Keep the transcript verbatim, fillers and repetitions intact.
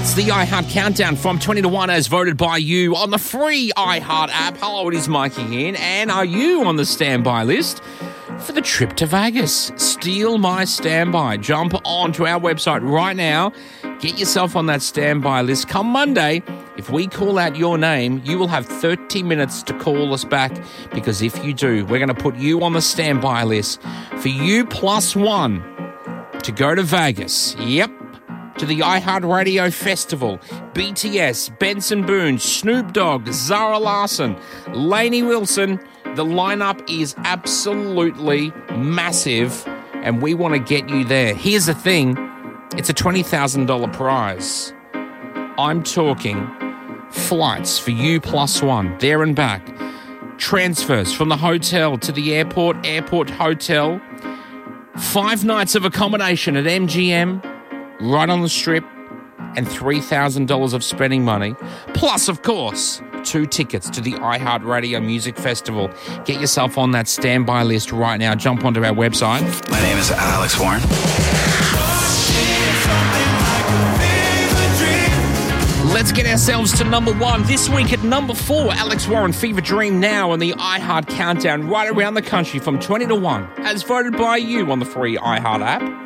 It's the iHeart Countdown from twenty to one as voted by you on the free iHeart app. Hello, it is Mikey here. And are you on the standby list for the trip to Vegas? Steal my standby. Jump onto our website right now. Get yourself on that standby list. Come Monday, if we call out your name, you will have thirty minutes to call us back, because if you do, we're going to put you on the standby list for you plus one to go to Vegas. Yep. To the iHeartRadio Festival, B T S, Benson Boone, Snoop Dogg, Zara Larsson, Lainey Wilson. The lineup is absolutely massive, and we want to get you there. Here's the thing, it's a twenty thousand dollars prize. I'm talking flights for you plus one, there and back. Transfers from the hotel to the airport, airport hotel. Five nights of accommodation at M G M, right on the Strip, and three thousand dollars of spending money. Plus, of course, two tickets to the iHeartRadio Music Festival. Get yourself on that standby list right now. Jump onto our website. My name is Alex Warren. Let's get ourselves to number one. This week at number four, Alex Warren, Fever Dream Now on the iHeart Countdown right around the country from twenty to one, as voted by you on the free iHeart app.